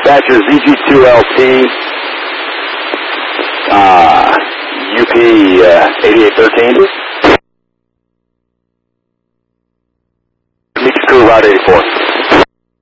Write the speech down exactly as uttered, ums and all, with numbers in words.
Dispatcher Z G two L T, uh, U P uh, eighty-eight thirteen. Meet your crew, Route eighty-four.